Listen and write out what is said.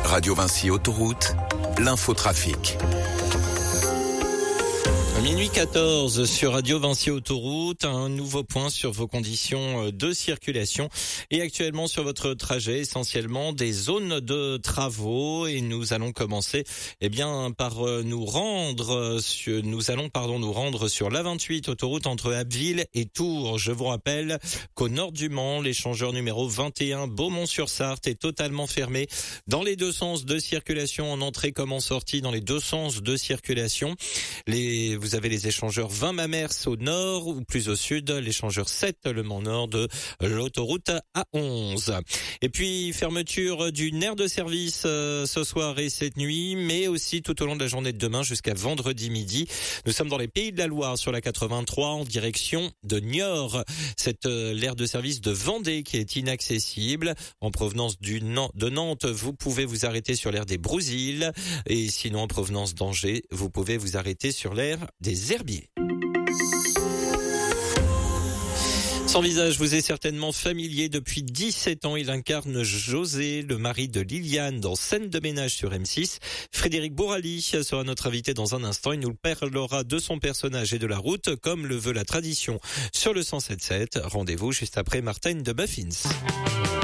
Radio Vinci Autoroute, l'infotrafic. Minuit 14 sur Radio Vinci Autoroute, un nouveau point sur vos conditions de circulation et actuellement sur votre trajet essentiellement des zones de travaux et nous allons commencer par nous rendre sur l'A28 autoroute entre Abbeville et Tours. Je vous rappelle qu'au nord du Mans, l'échangeur numéro 21 Beaumont-sur-Sarthe est totalement fermé dans les deux sens de circulation en entrée comme en sortie dans les deux sens de circulation. Vous avez les échangeurs 20 Mamers au nord ou plus au sud, l'échangeur 7 le Mans Nord de l'autoroute A11. Et puis fermeture du nerf de service ce soir et cette nuit, mais aussi tout au long de la journée de demain jusqu'à vendredi midi. Nous sommes dans les Pays de la Loire sur la 83 en direction de Niort. Cette l'aire de service de Vendée qui est inaccessible en provenance de Nantes, vous pouvez vous arrêter sur l'aire des Brousilles et sinon en provenance d'Angers, vous pouvez vous arrêter sur l'aire des Herbiers. Son visage vous est certainement familier. Depuis 17 ans, il incarne José, le mari de Liliane, dans Scène de ménage sur M6. Frédéric Bourali sera notre invité dans un instant. Il nous parlera de son personnage et de la route, comme le veut la tradition sur le 107.7. Rendez-vous juste après Martine de Muffins.